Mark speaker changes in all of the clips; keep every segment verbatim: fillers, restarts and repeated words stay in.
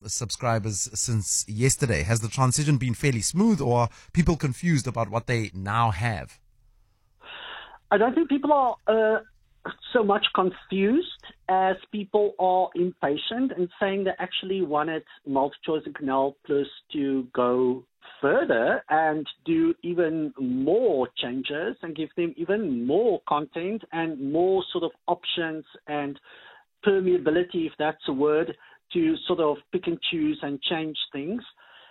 Speaker 1: subscribers since yesterday. Has the transition been fairly smooth, or are people confused about what they now have?
Speaker 2: I don't think people are uh, so much confused as people are impatient and saying they actually wanted MultiChoice and Canal Plus to go further and do even more changes and give them even more content and more sort of options and permeability, if that's a word, to sort of pick and choose and change things.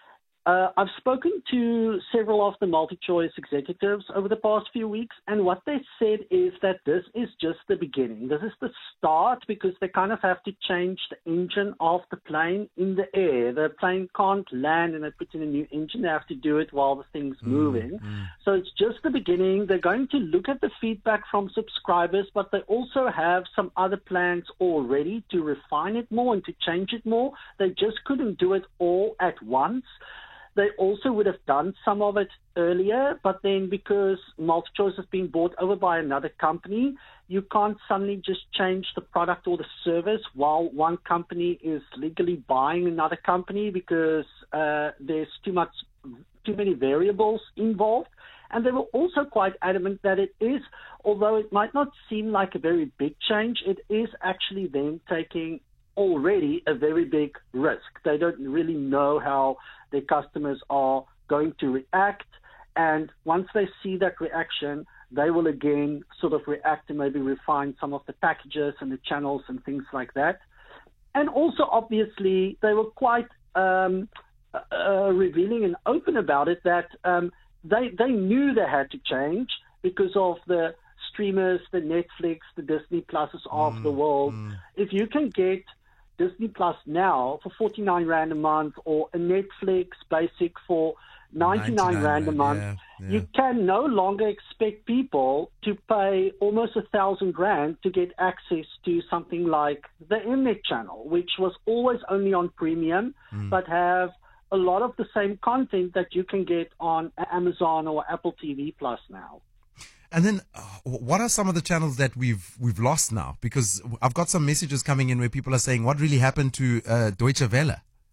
Speaker 2: Uh, I've spoken to several of the MultiChoice executives over the past few weeks, and what they said is that this is just the beginning. This is the start, because they kind of have to change the engine of the plane in the air. The plane can't land and they put in a new engine. They have to do it while the thing's mm, moving. Mm. So it's just the beginning. They're going to look at the feedback from subscribers, but they also have some other plans already to refine it more and to change it more. They just couldn't do it all at once. They also would have done some of it earlier, but then because MultiChoice has been bought over by another company, you can't suddenly just change the product or the service while one company is legally buying another company, because uh, there's too much, too many variables involved. And they were also quite adamant that it is, although it might not seem like a very big change, it is actually them taking already a very big risk. They don't really know how their customers are going to react, and once they see that reaction, they will again sort of react and maybe refine some of the packages and the channels and things like that. And also, obviously, they were quite um, uh, revealing and open about it, that um, they, they knew they had to change because of the streamers, the Netflix, the Disney Pluses of mm, the world. Mm. If you can get Disney Plus now for forty-nine rand a month, or a Netflix basic for ninety-nine rand a month, yeah, yeah. you can no longer expect people to pay almost a thousand rand to get access to something like the Mnet channel, which was always only on premium, mm. but have a lot of the same content that you can get on Amazon or Apple T V Plus now.
Speaker 1: And then, uh, what are some of the channels that we've we've lost now? Because I've got some messages coming in where people are saying, "What really happened to uh, Deutsche Welle?"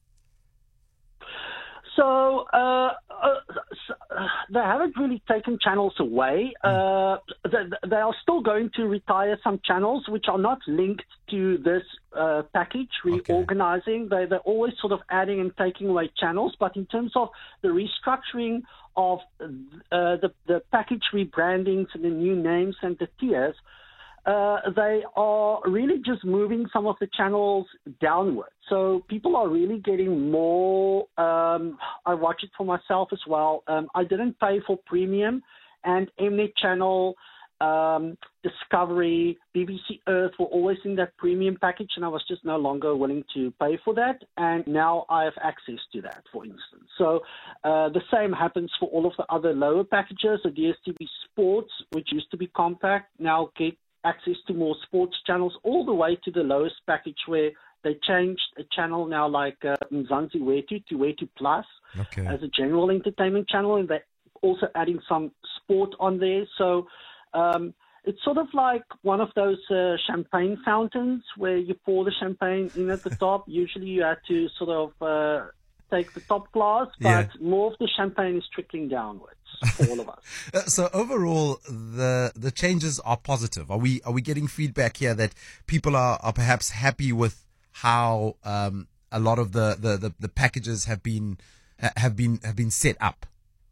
Speaker 2: So uh, uh, they haven't really taken channels away. Mm. Uh, they, they are still going to retire some channels which are not linked to this uh, package, reorganizing. Okay. They, they're always sort of adding and taking away channels. But in terms of the restructuring of uh, the, the package rebrandings and the new names and the tiers, uh, they are really just moving some of the channels downward. So people are really getting more. Um, I watch it for myself as well. Um, I didn't pay for premium, and Mnet channel, um, Discovery, B B C Earth were always in that premium package, and I was just no longer willing to pay for that. And now I have access to that, for instance. So uh, the same happens for all of the other lower packages. The D S T V Sports, which used to be compact, now get access to more sports channels, all the way to the lowest package where they changed a channel now like uh, Mzansi Wetu to Wetu Plus okay. as a general entertainment channel, and they're also adding some sport on there. So um, it's sort of like one of those uh, champagne fountains where you pour the champagne in at the top. Usually you have to sort of uh, take the top glass, but yeah. more of the champagne is trickling downwards for all of us.
Speaker 1: uh, so overall, the the changes are positive. Are we are we getting feedback here that people are, are perhaps happy with how um, a lot of the, the, the, the packages have been have been have been set up?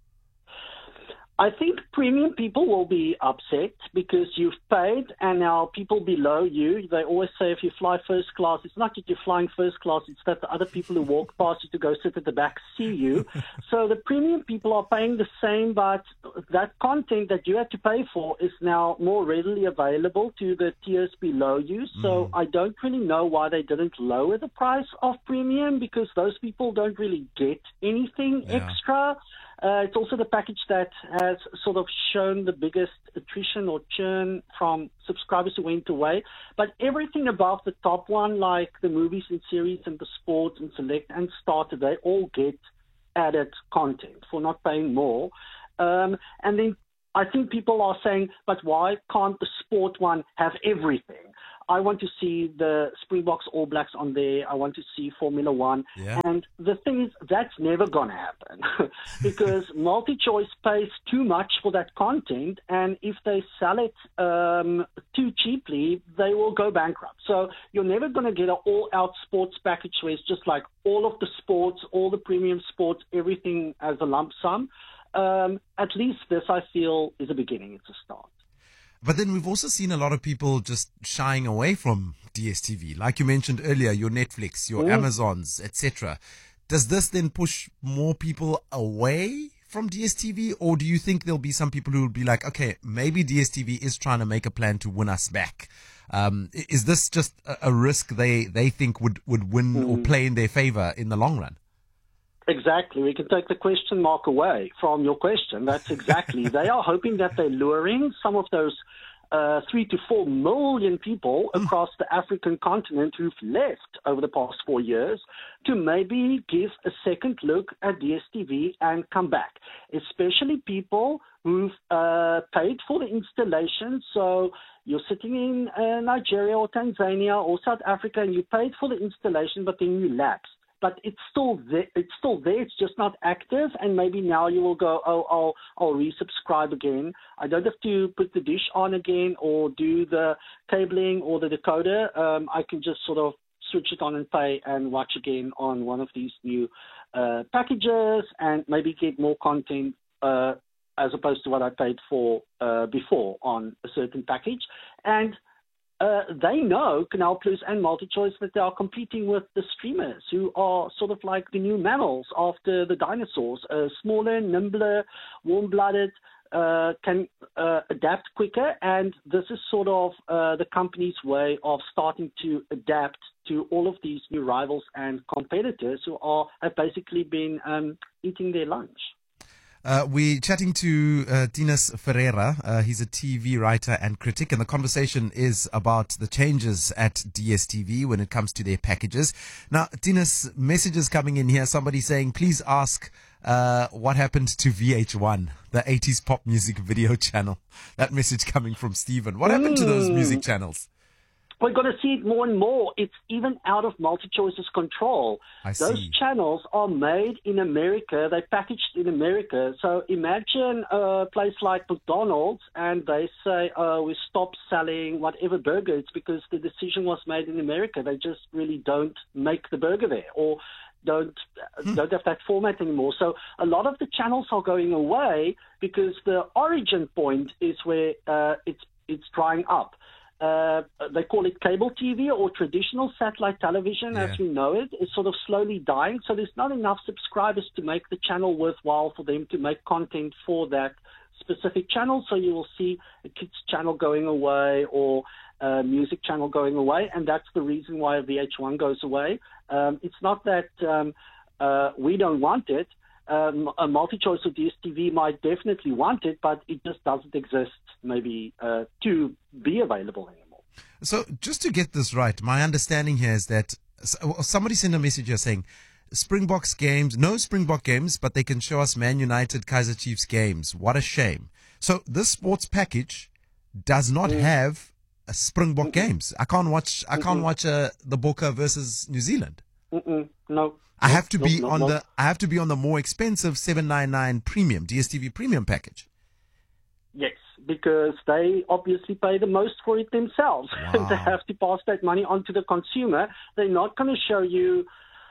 Speaker 2: I think premium people will be upset because you've paid, and now people below you, they always say if you fly first class, it's not that you're flying first class, it's that the other people who walk past you to go sit at the back see you. So the premium people are paying the same, but that content that you had to pay for is now more readily available to the tiers below you. So mm. I don't really know why they didn't lower the price of premium, because those people don't really get anything yeah. extra. Uh, it's also the package that has sort of shown the biggest attrition or churn from subscribers who went away. But everything above the top one, like the movies and series and the sports and select and starter, they all get added content for not paying more. Um, and then I think people are saying, but why can't the sport one have everything? I want to see the Springboks All Blacks on there. I want to see Formula One.
Speaker 1: Yeah.
Speaker 2: And the thing is, that's never going to happen because MultiChoice pays too much for that content. And if they sell it um, too cheaply, they will go bankrupt. So you're never going to get an all-out sports package where it's just like all of the sports, all the premium sports, everything as a lump sum. Um, at least this, I feel, is a beginning. It's a start.
Speaker 1: But then we've also seen a lot of people just shying away from D S T V. Like you mentioned earlier, your Netflix, your
Speaker 2: Mm.
Speaker 1: Amazons, et cetera. Does this then push more people away from D S T V? Or do you think there'll be some people who will be like, okay, maybe D S T V is trying to make a plan to win us back? Um, i- is this just a, a risk they, they think would, would win
Speaker 2: Mm.
Speaker 1: or play in their favor in the long run?
Speaker 2: Exactly. We can take the question mark away from your question. That's exactly. They are hoping that they're luring some of those uh, three to four million people across the African continent who've left over the past four years to maybe give a second look at D S T V and come back, especially people who've uh, paid for the installation. So you're sitting in uh, Nigeria or Tanzania or South Africa and you paid for the installation, but then you lapsed. But it's still there. It's still there. It's just not active. And maybe now you will go, oh, I'll, I'll resubscribe again. I don't have to put the dish on again or do the cabling or the decoder. Um, I can just sort of switch it on and pay and watch again on one of these new uh, packages and maybe get more content uh, as opposed to what I paid for uh, before on a certain package. And Uh, they know, Canal Plus and MultiChoice, that they are competing with the streamers who are sort of like the new mammals after the dinosaurs, uh, smaller, nimbler, warm-blooded, uh, can uh, adapt quicker. And this is sort of uh, the company's way of starting to adapt to all of these new rivals and competitors who are have basically been um, eating their lunch.
Speaker 1: Uh, we're chatting to uh, Tinus Ferreira. Uh, he's a T V writer and critic, and the conversation is about the changes at D S T V when it comes to their packages. Now, Tinus, messages coming in here. Somebody saying, please ask uh, what happened to V H one, the eighties pop music video channel. That message coming from Stephen. What happened to those music channels?
Speaker 2: We're going to see it more and more. It's even out of MultiChoice's control.
Speaker 1: I
Speaker 2: Those
Speaker 1: see.
Speaker 2: channels are made in America. They're packaged in America. So imagine a place like McDonald's and they say, oh, we stopped selling whatever burger. It's because the decision was made in America. They just really don't make the burger there or don't
Speaker 1: Hmm.
Speaker 2: don't have that format anymore. So a lot of the channels are going away because the origin point is where uh, it's it's drying up. Uh, they call it cable T V or traditional satellite television
Speaker 1: Yeah.
Speaker 2: as we know it. It's sort of slowly dying. So there's not enough subscribers to make the channel worthwhile for them to make content for that specific channel. So you will see a kids channel going away or a music channel going away. And that's the reason why V H one goes away. Um, it's not that um, uh, we don't want it. Um, a MultiChoice or D S T V might definitely want it, but it just doesn't exist maybe uh, to be available anymore.
Speaker 1: So just to get this right, my understanding here is that somebody sent a message here saying Springboks games, no Springbok games, but they can show us Man United, Kaizer Chiefs games. What a shame. So this sports package does not
Speaker 2: Mm.
Speaker 1: have a Springbok
Speaker 2: Mm-mm.
Speaker 1: games. I can't watch, I can't
Speaker 2: Mm-mm.
Speaker 1: watch uh, the Bokke versus New Zealand.
Speaker 2: Mm-mm. No.
Speaker 1: I
Speaker 2: No,
Speaker 1: have to
Speaker 2: no,
Speaker 1: be
Speaker 2: no,
Speaker 1: on
Speaker 2: no.
Speaker 1: the, I have to be on the more expensive seven ninety-nine premium, D S T V premium package.
Speaker 2: Yes, because they obviously pay the most for it themselves.
Speaker 1: Wow.
Speaker 2: They have to pass that money on to the consumer. They're not going to show you.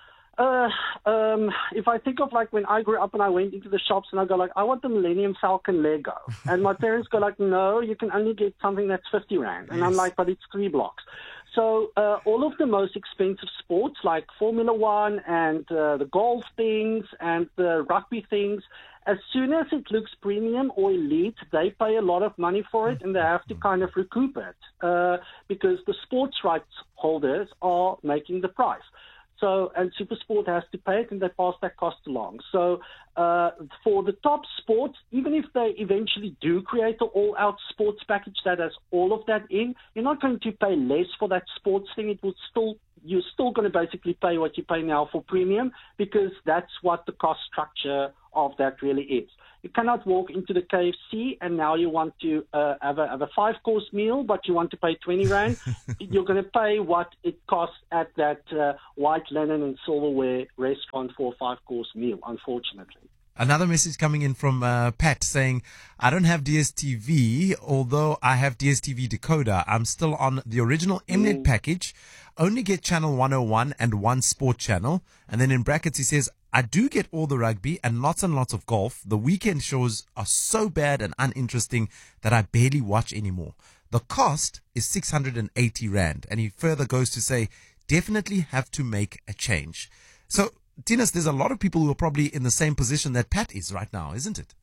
Speaker 2: Uh, um, if I think of like when I grew up and I went into the shops and I go like, I want the Millennium Falcon Lego. And my parents go like, no, you can only get something that's fifty rand. And I'm
Speaker 1: Yes.
Speaker 2: like, but it's three blocks. So uh, all of the most expensive sports like Formula One and uh, the golf things and the rugby things, as soon as it looks premium or elite, they pay a lot of money for it and they have to kind of recoup it uh, because the sports rights holders are making the price. So, and SuperSport has to pay it and they pass that cost along. So uh, for the top sports, even if they eventually do create an all-out sports package that has all of that in, you're not going to pay less for that sports thing. It will still, you're still going to basically pay what you pay now for premium because that's what the cost structure of that really is. You cannot walk into the K F C and now you want to uh, have a have a five course meal, but you want to pay twenty rand. You're going to pay what it costs at that uh, white linen and silverware restaurant for a five course meal, unfortunately.
Speaker 1: Another message coming in from uh, Pat saying, I don't have D S T V, although I have D S T V decoder. I'm still on the original Mnet mm. package, only get channel one oh one and one sport channel. And then in brackets he says, I do get all the rugby and lots and lots of golf. The weekend shows are so bad and uninteresting that I barely watch anymore. The cost is six hundred eighty rand. And he further goes to say, definitely have to make a change. So, Tinus, there's a lot of people who are probably in the same position that Pat is right now, isn't it?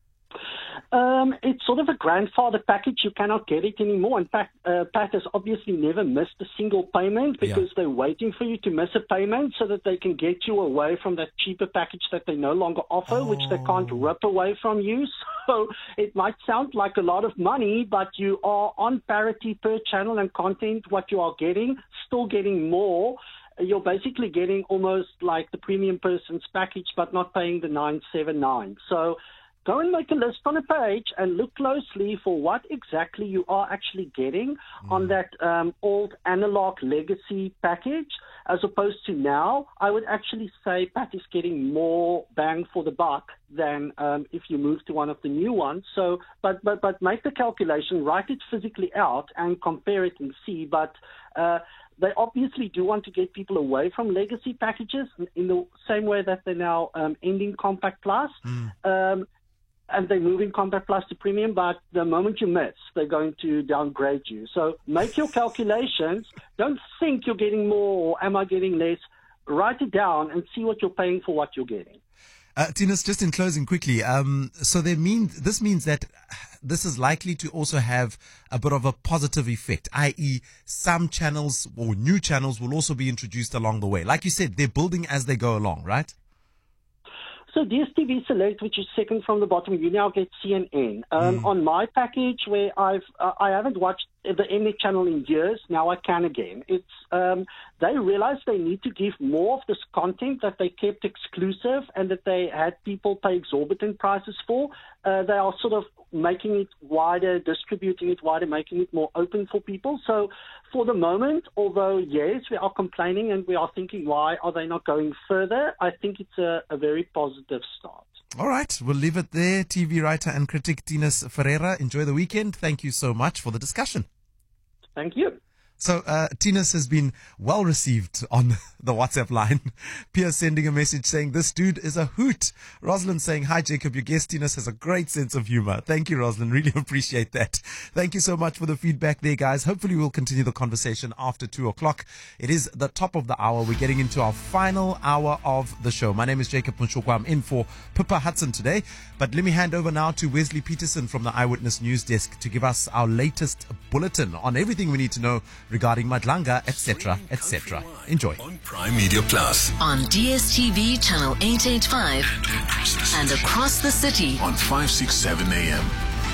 Speaker 2: Um, it's sort of a grandfather package. You cannot get it anymore. In fact, uh, Pat has obviously never missed a single payment because yeah. they're waiting for you to miss a payment so that they can get you away from that cheaper package that they no longer offer, oh. which they can't rip away from you. So it might sound like a lot of money, but you are on parity per channel and content. What you are getting, still getting more. You're basically getting almost like the premium person's package, but not paying the nine seventy-nine. So go and make a list on a page and look closely for what exactly you are actually getting mm. on that um, old analog legacy package, as opposed to now. I would actually say Pat is getting more bang for the buck than um, if you move to one of the new ones. So, but but but make the calculation, write it physically out, and compare it and see. But uh, they obviously do want to get people away from legacy packages in the same way that they're now um, ending Compact Plus. Mm. Um, and they're moving Compact Plus to premium, but the moment you miss, they're going to downgrade you. So make your calculations. Don't think you're getting more or am I getting less. Write it down and see what you're paying for what you're getting.
Speaker 1: Uh, Tinus, just in closing quickly, um, so they mean, this means that this is likely to also have a bit of a positive effect, that is some channels or new channels will also be introduced along the way. Like you said, they're building as they go along, right?
Speaker 2: So D S T V Select, which is second from the bottom, you now get C N N. Um, mm. On my package, where I've uh, I haven't watched the Mnet channel in years, now I can again. It's um, they realized they need to give more of this content that they kept exclusive and that they had people pay exorbitant prices for. Uh, they are sort of making it wider, distributing it wider, making it more open for people. So for the moment, although, yes, we are complaining and we are thinking, why are they not going further? I think it's a, a very positive start.
Speaker 1: All right, we'll leave it there. T V writer and critic Tinus Ferreira, enjoy the weekend. Thank you so much for the discussion.
Speaker 2: Thank you.
Speaker 1: So, uh, Tinus has been well received on the WhatsApp line. Pierre sending a message saying, this dude is a hoot. Rosalind saying, hi, Jacob. Your guest, Tinus, has a great sense of humor. Thank you, Rosalind. Really appreciate that. Thank you so much for the feedback there, guys. Hopefully we'll continue the conversation after two o'clock. It is the top of the hour. We're getting into our final hour of the show. My name is Jacob Mshokwa. I'm in for Pippa Hudson today. But let me hand over now to Wesley Peterson from the Eyewitness News Desk to give us our latest bulletin on everything we need to know regarding Madlanga, et cetera, et cetera. Enjoy.
Speaker 3: On Prime Media Plus.
Speaker 4: On D S T V channel eight eighty-five and across the city
Speaker 3: on five sixty-seven A M.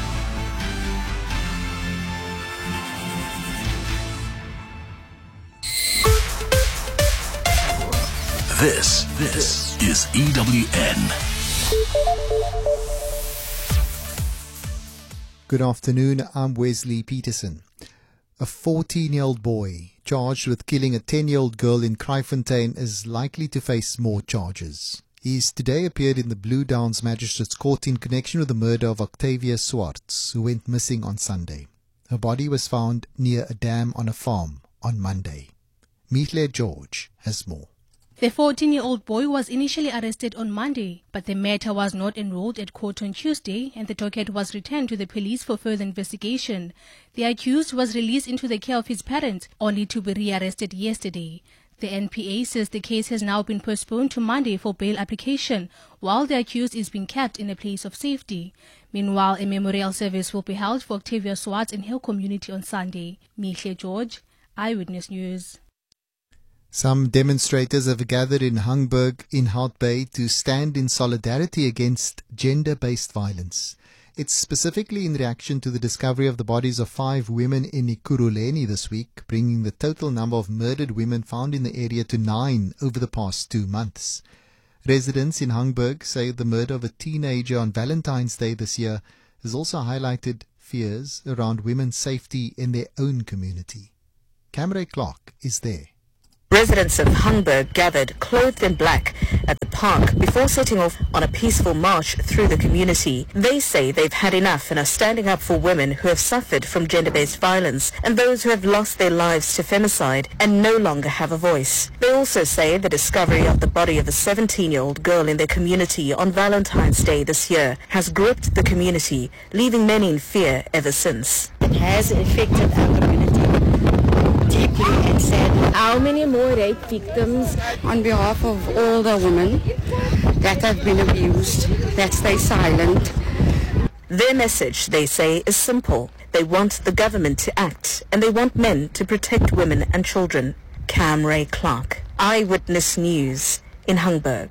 Speaker 3: This, this is E W N.
Speaker 5: Good afternoon, I'm Wesley Peterson. A fourteen-year-old boy charged with killing a ten-year-old girl in Kraaifontein is likely to face more charges. He's today appeared in the Blue Downs Magistrates Court in connection with the murder of Octavia Swartz, who went missing on Sunday. Her body was found near a dam on a farm on Monday. Mithle George has more.
Speaker 6: The fourteen-year-old boy was initially arrested on Monday, but the matter was not enrolled at court on Tuesday and the docket was returned to the police for further investigation. The accused was released into the care of his parents, only to be rearrested yesterday. The N P A says the case has now been postponed to Monday for bail application, while the accused is being kept in a place of safety. Meanwhile, a memorial service will be held for Octavia Swartz in her community on Sunday. Mithle George, Eyewitness News.
Speaker 5: Some demonstrators have gathered in Hangburg in Hout Bay to stand in solidarity against gender-based violence. It's specifically in reaction to the discovery of the bodies of five women in Ekurhuleni this week, bringing the total number of murdered women found in the area to nine over the past two months. Residents in Hangburg say the murder of a teenager on Valentine's Day this year has also highlighted fears around women's safety in their own community. Camry Clark is there.
Speaker 7: Residents of Hangburg gathered, clothed in black, at the park before setting off on a peaceful march through the community. They say they've had enough and are standing up for women who have suffered from gender-based violence and those who have lost their lives to femicide and no longer have a voice. They also say the discovery of the body of a seventeen-year-old girl in their community on Valentine's Day this year has gripped the community, leaving many in fear ever since.
Speaker 8: It has affected our community deeply and sadly. How many more rape victims on behalf of all the women that have been abused, that stay silent?
Speaker 7: Their message, they say, is simple. They want the government to act and they want men to protect women and children. Camry Clark, Eyewitness News in Hangburg.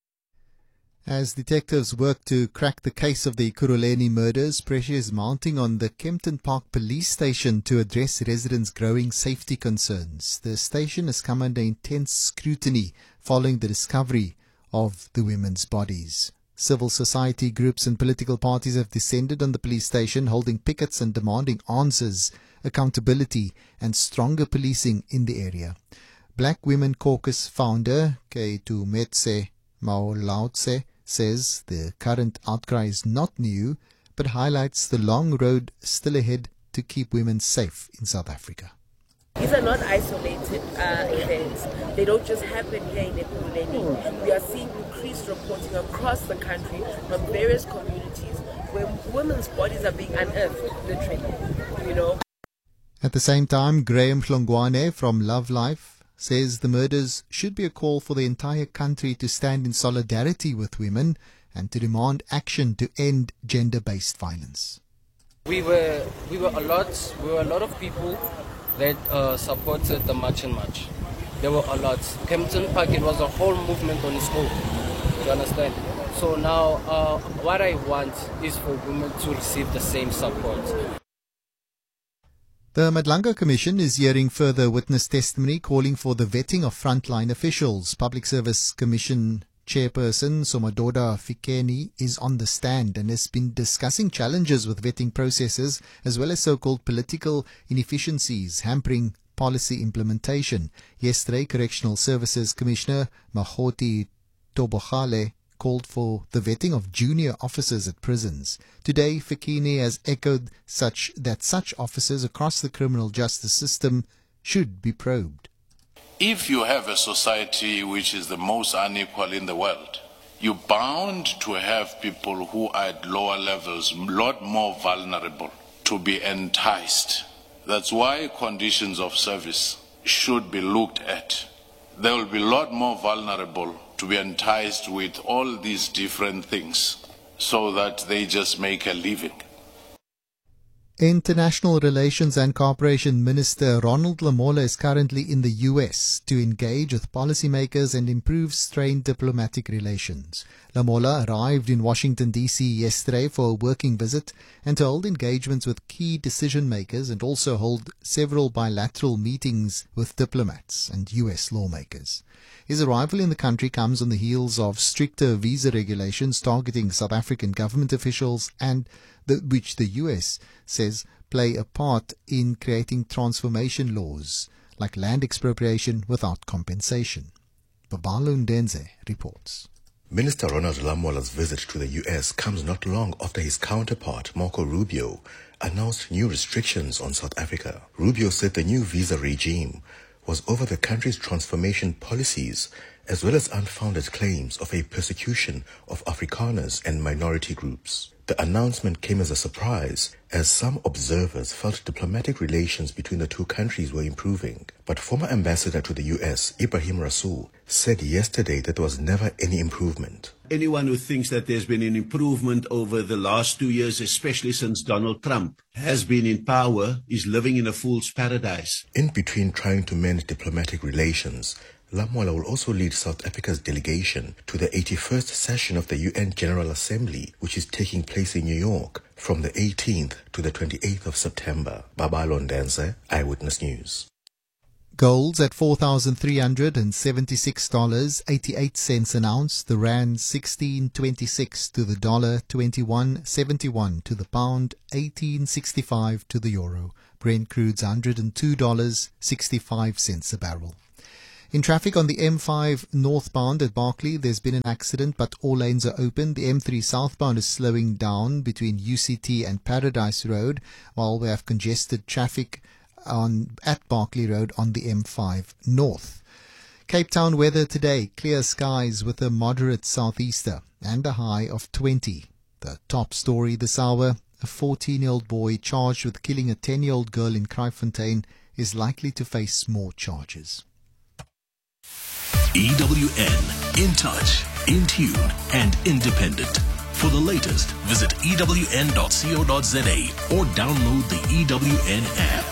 Speaker 5: As detectives work to crack the case of the Kuruleni murders, pressure is mounting on the Kempton Park police station to address residents' growing safety concerns. The station has come under intense scrutiny following the discovery of the women's bodies. Civil society groups and political parties have descended on the police station, holding pickets and demanding answers, accountability and stronger policing in the area. Black Women Caucus founder Ketumetse Maolautse says the current outcry is not new, but highlights the long road still ahead to keep women safe in South Africa.
Speaker 9: These are not isolated uh, events. They don't just happen here in Ekurhuleni. We are seeing increased reporting across the country from various communities where women's bodies are being unearthed, literally, you know.
Speaker 5: At the same time, Graham Hlongwane from Love Life says the murders should be a call for the entire country to stand in solidarity with women and to demand action to end gender-based violence.
Speaker 10: We were we were a lot we were a lot of people that uh, supported the March and March. There were a lot. Kempton Park, it was a whole movement on its own. You understand? So now uh, what I want is for women to receive the same support.
Speaker 5: The Madlanga Commission is hearing further witness testimony calling for the vetting of frontline officials. Public Service Commission Chairperson Somadoda Fikeni is on the stand and has been discussing challenges with vetting processes as well as so-called political inefficiencies hampering policy implementation. Yesterday, Correctional Services Commissioner Mahoti Tobokhale called for the vetting of junior officers at prisons. Today, Fikini has echoed such that such officers across the criminal justice system should be probed.
Speaker 11: If you have a society which is the most unequal in the world, you're bound to have people who are at lower levels, a lot more vulnerable to be enticed. That's why conditions of service should be looked at. They will be a lot more vulnerable to be enticed with all these different things so that they just make a living.
Speaker 5: International Relations and Cooperation Minister Ronald Lamola is currently in the U S to engage with policymakers and improve strained diplomatic relations. Lamola arrived in Washington, D C yesterday for a working visit and to hold engagements with key decision makers and also hold several bilateral meetings with diplomats and U S lawmakers. His arrival in the country comes on the heels of stricter visa regulations targeting South African government officials and the, which the U S says play a part in creating transformation laws like land expropriation without compensation. Babalo Ndenze reports.
Speaker 12: Minister Ronald Lamola's visit to the U S comes not long after his counterpart, Marco Rubio, announced new restrictions on South Africa. Rubio said the new visa regime was over the country's transformation policies as well as unfounded claims of a persecution of Afrikaners and minority groups. The announcement came as a surprise, as some observers felt diplomatic relations between the two countries were improving. But former ambassador to the U S, Ibrahim Rasool, said yesterday that there was never any improvement.
Speaker 13: Anyone who thinks that there's been an improvement over the last two years, especially since Donald Trump has been in power, is living in a fool's paradise.
Speaker 12: In between trying to mend diplomatic relations, Lamola will also lead South Africa's delegation to the eighty-first session of the U N General Assembly, which is taking place in New York from the eighteenth to the twenty-eighth of September. Babalo Ndenze, Eyewitness News.
Speaker 5: Gold's at four thousand three hundred seventy-six dollars and eighty-eight cents an ounce. The rand sixteen twenty-six to the dollar, twenty-one seventy-one to the pound, eighteen sixty-five to the euro. Brent crude's one hundred two dollars and sixty-five cents a barrel. In traffic on the M five northbound at Barkley, there's been an accident, but all lanes are open. The M three southbound is slowing down between U C T and Paradise Road, while we have congested traffic on at Barkley Road on the M five north. Cape Town weather today, clear skies with a moderate southeaster and a high of twenty. The top story this hour, a fourteen-year-old boy charged with killing a ten-year-old girl in Kraaifontein is likely to face more charges.
Speaker 3: E W N, in touch, in tune, and independent. For the latest, visit E W N dot co dot za or download the E W N app.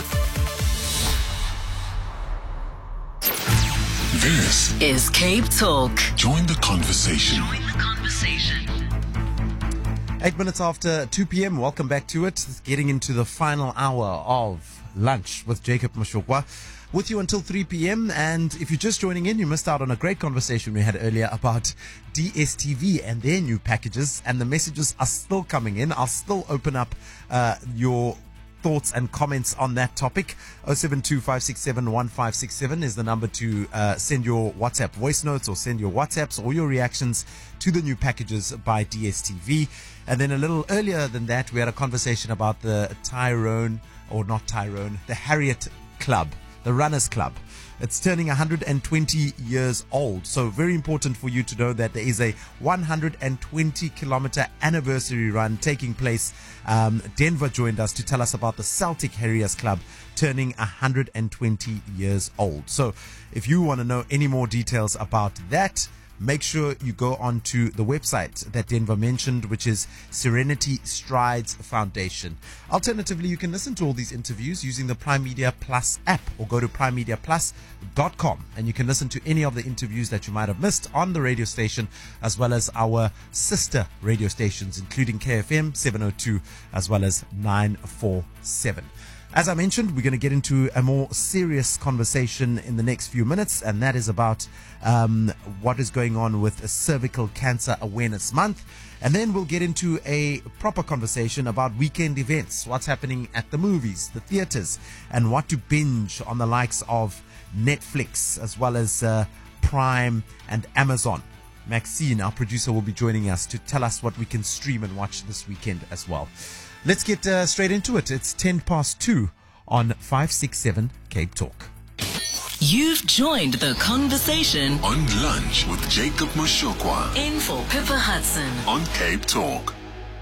Speaker 4: This is Cape Talk.
Speaker 3: Join the conversation.
Speaker 4: Join the conversation.
Speaker 1: Eight minutes after two p.m. Welcome back to it. Getting into the final hour of lunch with Jacob Mashokwa. With you until three p.m. And if you're just joining in, you missed out on a great conversation we had earlier about D S T V and their new packages. And the messages are still coming in. I'll still open up uh, your thoughts and comments on that topic. oh seven two, five six seven, one five six seven is the number to uh, send your WhatsApp voice notes or send your WhatsApps or your reactions to the new packages by D S T V. And then a little earlier than that, we had a conversation about the Tyrone, or not Tyrone, the Harriet Club, the Runners Club. It's turning one hundred twenty years old. So very important for you to know that there is a one hundred twenty kilometer anniversary run taking place. Um, Denver joined us to tell us about the Celtic Harriers Club turning one hundred twenty years old. So if you want to know any more details about that, make sure you go on to the website that Denver mentioned, which is Serenity Strides Foundation. Alternatively, you can listen to all these interviews using the Prime Media Plus app, or go to prime media plus dot com and you can listen to any of the interviews that you might have missed on the radio station, as well as our sister radio stations, including K F M seven oh two as well as nine forty-seven. As I mentioned, we're going to get into a more serious conversation in the next few minutes, and that is about um, what is going on with Cervical Cancer Awareness Month. And then we'll get into a proper conversation about weekend events, what's happening at the movies, the theaters, and what to binge on the likes of Netflix, as well as uh, Prime and Amazon. Maxine, our producer, will be joining us to tell us what we can stream and watch this weekend as well. Let's get uh, straight into it. It's ten past two on five sixty-seven Cape Talk.
Speaker 4: You've joined the conversation
Speaker 3: On Lunch with Jacob Mashokwa
Speaker 4: in for Pippa Hudson
Speaker 3: on Cape Talk.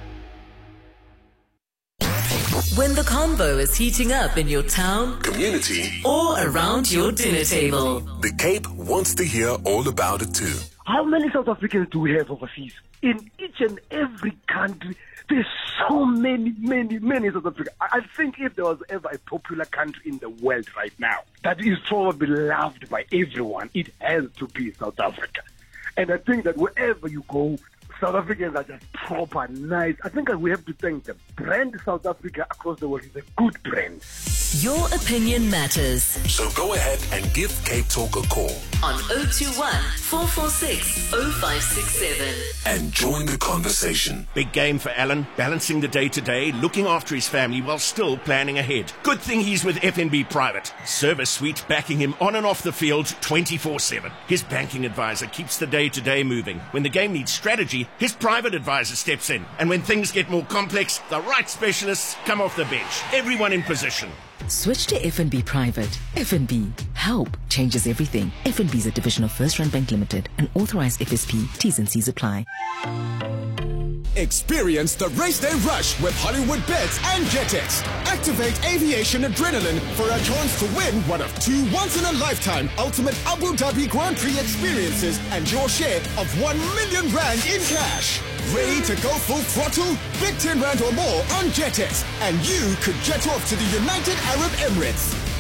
Speaker 4: when the convo is heating up in your town,
Speaker 3: Community,
Speaker 4: or around your dinner table.
Speaker 3: the Cape wants to hear all about it too.
Speaker 14: How many South Africans do we have overseas? In each and every country, there's so many, many, many South Africans. I I think if there was ever a popular country in the world right now that is probably loved by everyone, it has to be South Africa. And I think that wherever you go, South Africans are just proper, nice. I think that we have to thank them. Brand South Africa across the world is a good brand.
Speaker 4: Your opinion matters.
Speaker 3: So go ahead and give Cape Talk a call
Speaker 4: On oh two one, four four six, oh five six seven.
Speaker 3: and join the conversation.
Speaker 15: Big game for Alan, balancing the day-to-day, looking after his family while still planning ahead. Good thing he's with F N B Private. Service suite backing him on and off the field twenty-four seven. His banking advisor keeps the day-to-day moving. When the game needs strategy, his private advisor steps in. And when things get more complex, the right specialists come off the bench. Everyone in position.
Speaker 16: Switch to F N B Private. F N B. Help changes everything. F N B is a division of First Rand Bank Limited, an authorized F S P. T's and C's apply.
Speaker 17: Experience the race day rush with Hollywood Bets and JetX. Activate aviation adrenaline for a chance to win one of two once-in-a-lifetime ultimate Abu Dhabi Grand Prix experiences and your share of one million rand in cash. Ready to go full throttle? Big ten rand or more on JetX, and you could jet off to the United Arab Emirates.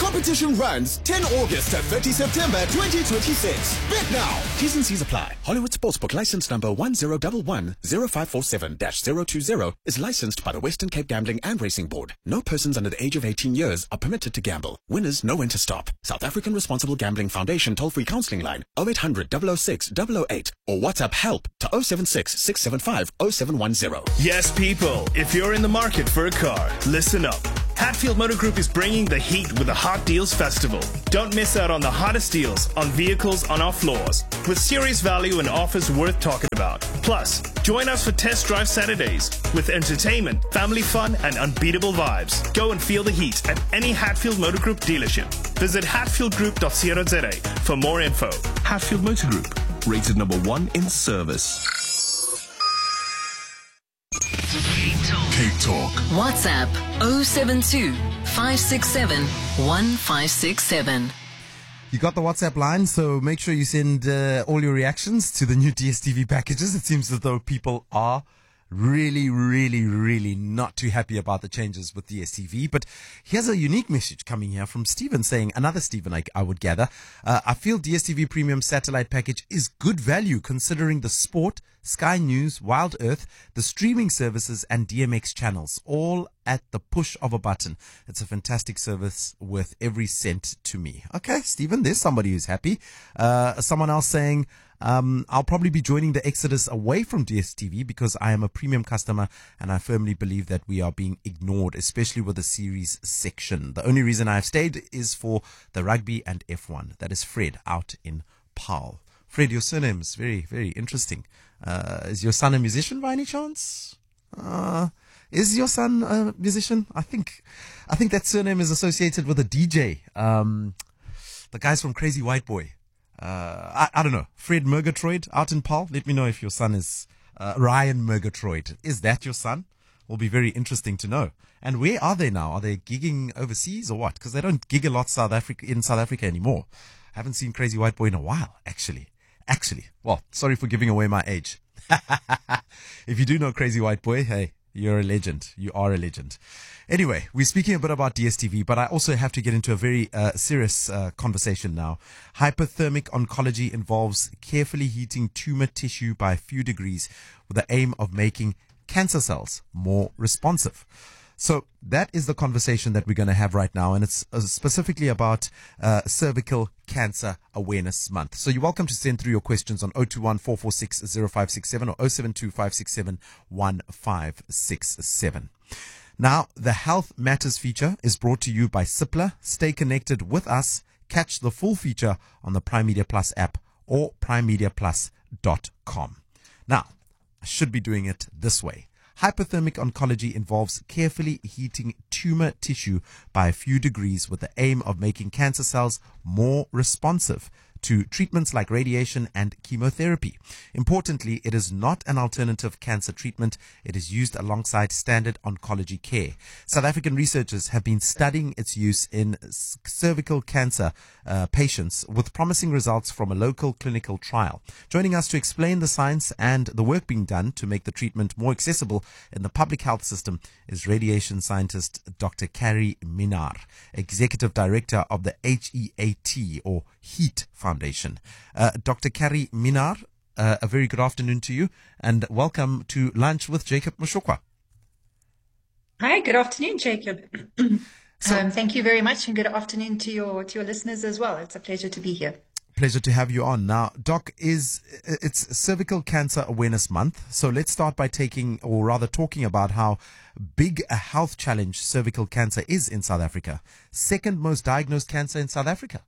Speaker 17: Competition runs ten August to thirty September twenty twenty-six. Bet now.
Speaker 18: T's and C's apply. Hollywood Sportsbook license number one zero one one zero five four seven dash zero two zero is licensed by the Western Cape Gambling and Racing Board. No persons under the age of eighteen years are permitted to gamble. Winners know when to stop. South African Responsible Gambling Foundation toll-free counseling line oh eight hundred, double oh six, double oh eight or WhatsApp help to oh seven six, six seven five, oh seven one zero.
Speaker 19: Yes, people, if you're in the market for a car, listen up. Hatfield Motor Group is bringing the heat with the Hot Deals Festival. Don't miss out on the hottest deals on vehicles on our floors, with serious value and offers worth talking about. Plus, join us for Test Drive Saturdays with entertainment, family fun, and unbeatable vibes. Go and feel the heat at any Hatfield Motor Group dealership. Visit hatfield group dot co dot za for more info.
Speaker 3: Hatfield Motor Group, rated number one in service.
Speaker 4: Cape Talk. WhatsApp oh seven two, five six seven, one five six seven.
Speaker 1: You got the WhatsApp line, so make sure you send uh, all your reactions to the new D S T V packages. It seems as though people are really, really, really not too happy about the changes with D S T V. But here's a unique message coming here from Stephen saying, another Stephen I, I would gather, uh, I feel D S T V Premium Satellite Package is good value considering the sport, Sky News, Wild Earth, the streaming services and D M X channels, all at the push of a button. It's a fantastic service worth every cent to me. Okay, Stephen, there's somebody who's happy. Uh, someone else saying, Um, I'll probably be joining the exodus away from D S T V because I am a premium customer and I firmly believe that we are being ignored, especially with the series section. The only reason I've stayed is for the rugby and F one. That is Fred out in Paarl. Fred, your surname is very, very interesting. Uh, is your son a musician by any chance? Uh, is your son a musician? I think, I think that surname is associated with a D J. Um, the guys from Crazy White Boy. Uh, I, I don't know. Fred Murgatroyd out in Paarl. Let me know if your son is uh, Ryan Murgatroyd. Is that your son? Will be very interesting to know. And where are they now? Are they gigging overseas or what? Because they don't gig a lot South Africa in South Africa anymore. I haven't seen Crazy White Boy in a while, actually. Actually. Well, sorry for giving away my age. If you do know Crazy White Boy, hey, you're a legend. You are a legend. Anyway, we're speaking a bit about D S T V, but I also have to get into a very uh, serious uh, conversation now. Hypothermic oncology involves carefully heating tumor tissue by a few degrees with the aim of making cancer cells more responsive. So that is the conversation that we're going to have right now, and it's uh, specifically about uh, Cervical Cancer Awareness Month. So you're welcome to send through your questions on oh two one, four four six, oh five six seven or oh seven two, five six seven, one five six seven. Now, the Health Matters feature is brought to you by Cipla. Stay connected with us. Catch the full feature on the Prime Media Plus app or prime media plus dot com. Now, I should be doing it this way. Hypothermic oncology involves carefully heating tumor tissue by a few degrees with the aim of making cancer cells more responsive to treatments like radiation and chemotherapy. Importantly, it is not an alternative cancer treatment. It is used alongside standard oncology care. South African researchers have been studying its use in cervical cancer uh, patients with promising results from a local clinical trial. Joining us to explain the science and the work being done to make the treatment more accessible in the public health system is radiation scientist Doctor Carrie Minnaar, Executive Director of the H E A T or HEAT Foundation. Uh, Doctor Carrie Minnaar, uh, a very good afternoon to you and welcome to Lunch with Jacob Mashokwa.
Speaker 20: Hi, good afternoon, Jacob. So, um, thank you very much and good afternoon to your to your listeners as well. It's a pleasure to be here.
Speaker 1: Pleasure to have you on. Now, Doc, is it's Cervical Cancer Awareness Month. So let's start by taking, or rather talking about how big a health challenge cervical cancer is in South Africa. Second most diagnosed cancer in South Africa.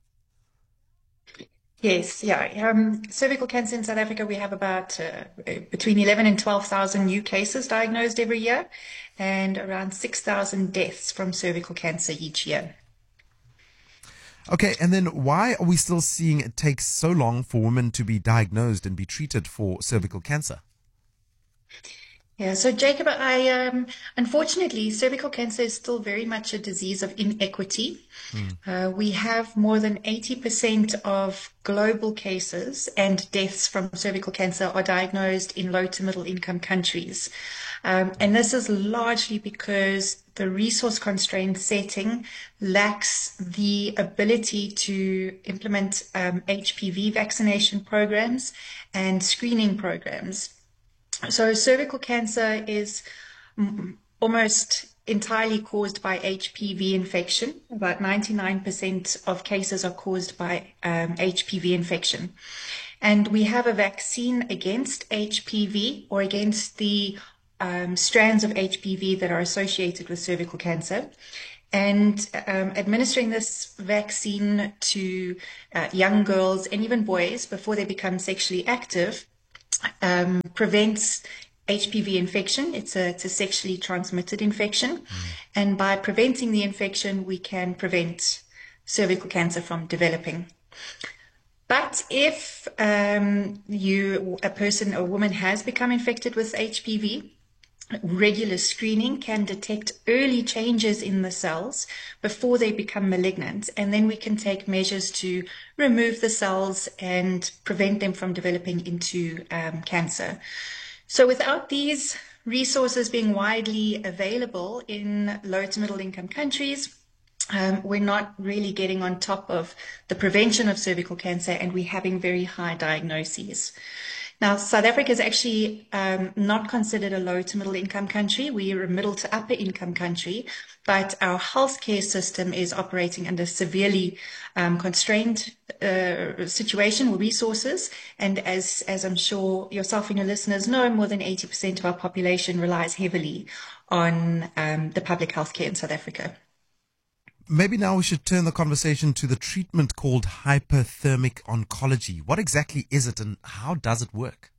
Speaker 20: Yes, yeah. Um, cervical cancer in South Africa, we have about uh, between eleven and twelve thousand new cases diagnosed every year and around six thousand deaths from cervical cancer each year.
Speaker 1: Okay, and then why are we still seeing it takes so long for women to be diagnosed and be treated for cervical cancer?
Speaker 20: Yeah, so Jacob, I um, unfortunately, cervical cancer is still very much a disease of inequity. Mm. Uh, we have more than eighty percent of global cases and deaths from cervical cancer are diagnosed in low to middle income countries. Um, and this is largely because the resource constrained setting lacks the ability to implement um, H P V vaccination programs and screening programs. So cervical cancer is almost entirely caused by H P V infection. About ninety-nine percent of cases are caused by um, H P V infection. And we have a vaccine against H P V or against the um, strands of H P V that are associated with cervical cancer. And um, administering this vaccine to uh, young girls and even boys before they become sexually active Um, prevents H P V infection. It's a, it's a sexually transmitted infection. Mm. And by preventing the infection, we can prevent cervical cancer from developing. But if um, you, a person, a woman has become infected with H P V, regular screening can detect early changes in the cells before they become malignant, and then we can take measures to remove the cells and prevent them from developing into um, cancer. So without these resources being widely available in low to middle income countries, um, we're not really getting on top of the prevention of cervical cancer, and we're having very high diagnoses. Now, South Africa is actually um, not considered a low to middle income country. We are a middle to upper income country, but our healthcare system is operating under severely um, constrained uh, situation with resources. And as, as I'm sure yourself and your listeners know, more than eighty percent of our population relies heavily on um, the public healthcare in South Africa.
Speaker 1: Maybe now we should turn the conversation to the treatment called hyperthermic oncology. What exactly is it and how does it work?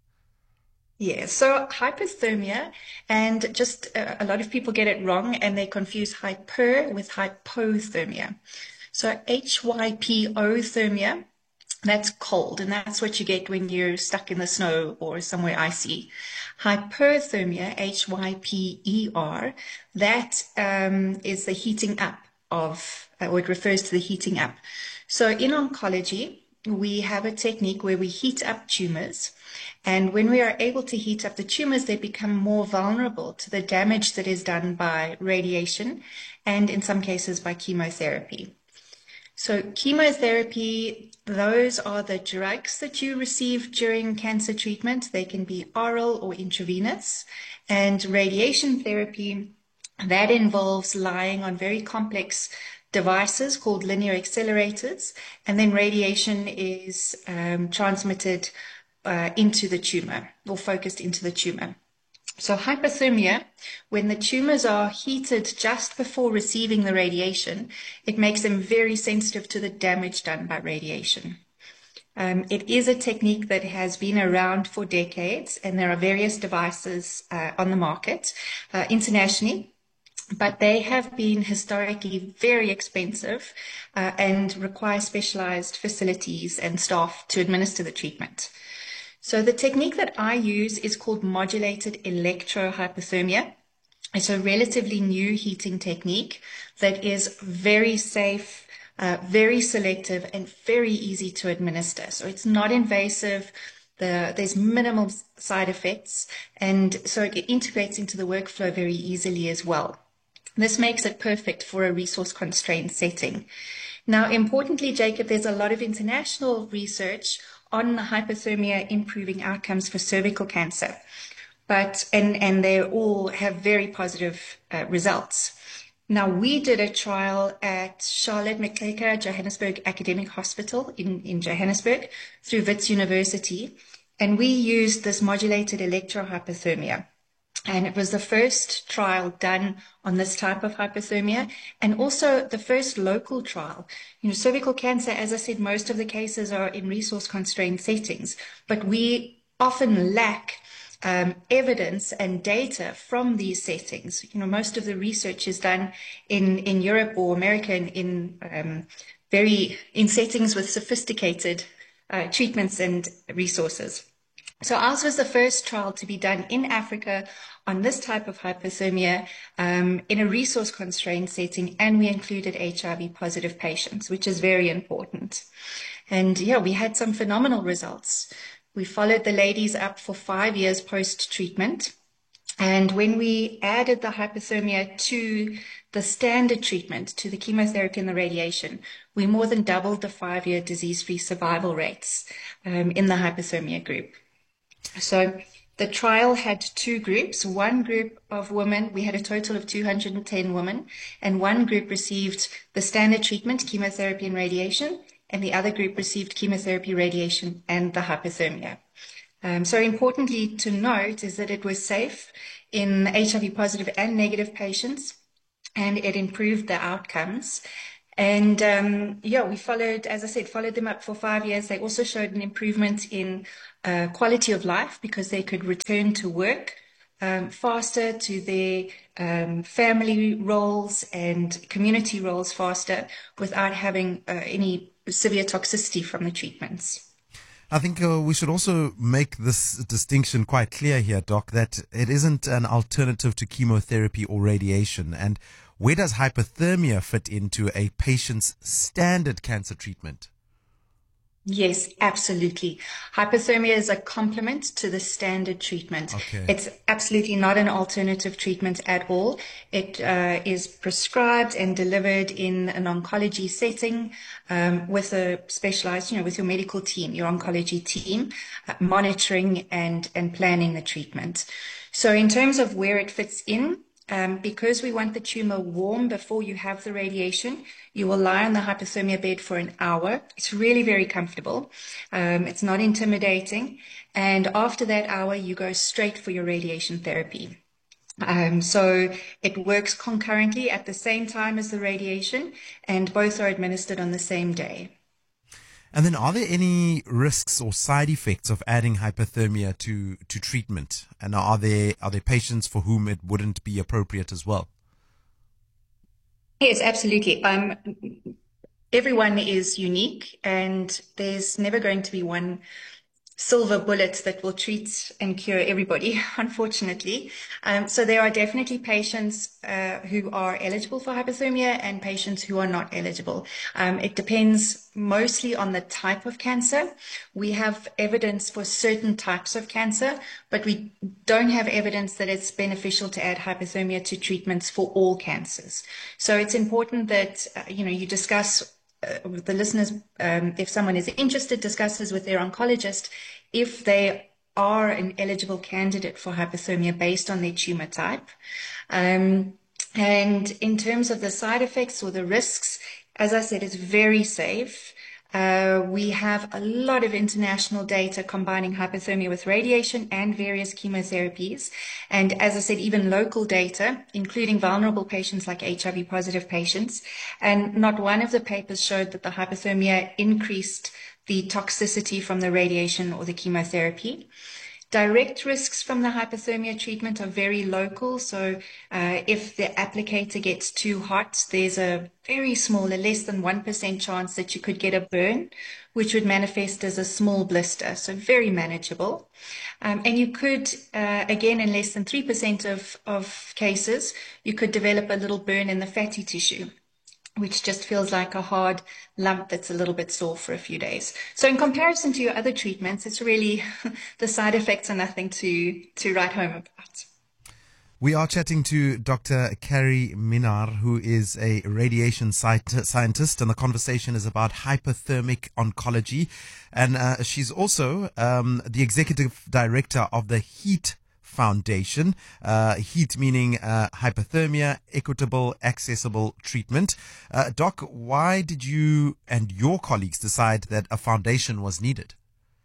Speaker 20: Yeah, so hyperthermia, and just uh, a lot of people get it wrong and they confuse hyper with hypothermia. So H Y P O thermia, that's cold, and that's what you get when you're stuck in the snow or somewhere icy. Hyperthermia, H Y P E R, that um, is the heating up of, or it refers to the heating up. So in oncology, we have a technique where we heat up tumors. And when we are able to heat up the tumors, they become more vulnerable to the damage that is done by radiation and in some cases by chemotherapy. So chemotherapy, those are the drugs that you receive during cancer treatment. They can be oral or intravenous. And radiation therapy, that involves lying on very complex devices called linear accelerators, and then radiation is um, transmitted uh, into the tumor or focused into the tumor. So hyperthermia, when the tumors are heated just before receiving the radiation, it makes them very sensitive to the damage done by radiation. Um, it is a technique that has been around for decades, and there are various devices uh, on the market uh, internationally. But they have been historically very expensive uh, and require specialized facilities and staff to administer the treatment. So the technique that I use is called modulated electrohypothermia. It's a relatively new heating technique that is very safe, uh, very selective, and very easy to administer. So it's not invasive. The, there's minimal side effects, and so it integrates into the workflow very easily as well. This makes it perfect for a resource-constrained setting. Now, importantly, Jacob, there's a lot of international research on hypothermia improving outcomes for cervical cancer, but and, and they all have very positive uh, results. Now, we did a trial at Charlotte Maclecker Johannesburg Academic Hospital in, in Johannesburg through Wits University, and we used this modulated electrohypothermia. And it was the first trial done on this type of hypothermia, and also the first local trial. You know, cervical cancer, as I said, most of the cases are in resource-constrained settings, but we often lack um, evidence and data from these settings. You know, most of the research is done in, in Europe or America in, in um, very in settings with sophisticated uh, treatments and resources. So ours was the first trial to be done in Africa on this type of hypothermia um, in a resource-constrained setting, and we included H I V-positive patients, which is very important. And yeah, we had some phenomenal results. We followed the ladies up for five years post-treatment. And when we added the hypothermia to the standard treatment, to the chemotherapy and the radiation, we more than doubled the five-year disease-free survival rates um, in the hypothermia group. So the trial had two groups. One group of women, we had a total of two hundred ten women, and one group received the standard treatment, chemotherapy and radiation, and the other group received chemotherapy, radiation, and the hypothermia. Um, so importantly to note is that it was safe in H I V positive and negative patients, and it improved the outcomes. And um, yeah, we followed, as I said, followed them up for five years. They also showed an improvement in uh, quality of life because they could return to work um, faster, to their um, family roles and community roles faster, without having uh, any severe toxicity from the treatments.
Speaker 1: I think uh, we should also make this distinction quite clear here, Doc, that it isn't an alternative to chemotherapy or radiation. And where does hypothermia fit into a patient's standard cancer treatment?
Speaker 20: Yes, absolutely. Hypothermia is a complement to the standard treatment.
Speaker 1: Okay.
Speaker 20: It's absolutely not an alternative treatment at all. It uh, is prescribed and delivered in an oncology setting um, with a specialized, you know, with your medical team, your oncology team, uh, monitoring and, and planning the treatment. So in terms of where it fits in, Um, because we want the tumor warm before you have the radiation, you will lie on the hypothermia bed for an hour. It's really very comfortable. Um, it's not intimidating. And after that hour, you go straight for your radiation therapy. Um, so it works concurrently at the same time as the radiation, and both are administered on the same day.
Speaker 1: And then are there any risks or side effects of adding hypothermia to, to treatment? And are there, are there patients for whom it wouldn't be appropriate as well?
Speaker 20: Yes, absolutely. Um, everyone is unique, and there's never going to be one silver bullet that will treat and cure everybody, unfortunately. Um, so there are definitely patients uh, who are eligible for hypothermia and patients who are not eligible. Um, it depends mostly on the type of cancer. We have evidence for certain types of cancer, but we don't have evidence that it's beneficial to add hypothermia to treatments for all cancers. So it's important that uh, you know you discuss Uh, with the listeners, um, if someone is interested, discusses with their oncologist if they are an eligible candidate for hypothermia based on their tumor type. Um, and in terms of the side effects or the risks, as I said, it's very safe. Uh, we have a lot of international data combining hypothermia with radiation and various chemotherapies. And as I said, even local data, including vulnerable patients like H I V positive patients. And not one of the papers showed that the hypothermia increased the toxicity from the radiation or the chemotherapy. Direct risks from the hypothermia treatment are very local. So uh, if the applicator gets too hot, there's a very small, a less than one percent chance that you could get a burn, which would manifest as a small blister. So very manageable. Um, and you could, uh, again, in less than three percent of, of cases, you could develop a little burn in the fatty tissue, which just feels like a hard lump that's a little bit sore for a few days. So in comparison to your other treatments, it's really, the side effects are nothing to, to write home about.
Speaker 1: We are chatting to Doctor Carrie Minnaar, who is a radiation scientist, and the conversation is about hypothermic oncology. And uh, she's also um, the executive director of the HEAT Foundation, uh, HEAT meaning uh, hypothermia, equitable, accessible treatment. Uh, Doc, why did you and your colleagues decide that a foundation was needed?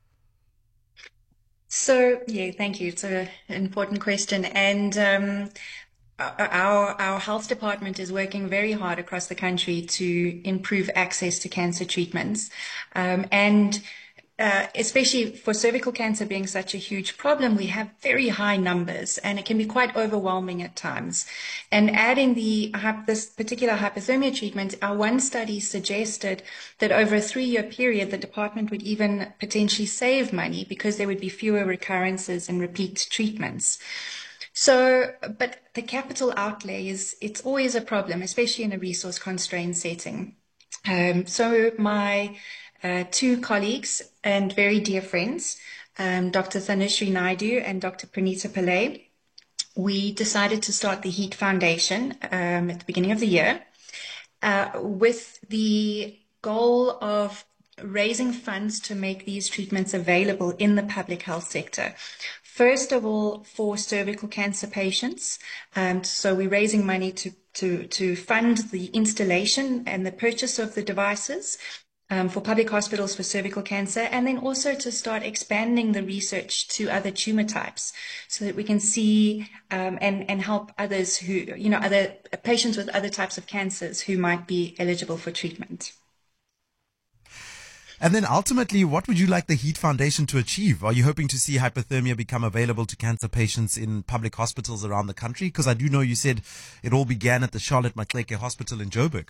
Speaker 20: So, yeah, thank you. It's a, an important question. And um, our, our health department is working very hard across the country to improve access to cancer treatments. Um, and uh, especially for cervical cancer being such a huge problem, we have very high numbers and it can be quite overwhelming at times. And adding the this particular hypothermia treatment, our one study suggested that over a three-year period, the department would even potentially save money because there would be fewer recurrences and repeat treatments. So, but the capital outlay is, it's always a problem, especially in a resource-constrained setting. Um, so my uh, two colleagues and very dear friends, um, Doctor Thanushree Naidu and Doctor Pranita Pillay, we decided to start the HEAT Foundation um, at the beginning of the year uh, with the goal of raising funds to make these treatments available in the public health sector. First of all, for cervical cancer patients. Um, so we're raising money to, to, to fund the installation and the purchase of the devices um, for public hospitals for cervical cancer, and then also to start expanding the research to other tumor types so that we can see um, and, and help others who, you know, other patients with other types of cancers who might be eligible for treatment.
Speaker 1: And then ultimately, what would you like the HEAT Foundation to achieve? Are you hoping to see hypothermia become available to cancer patients in public hospitals around the country? Because I do know you said it all began at the Charlotte Maxeke Hospital in Joburg.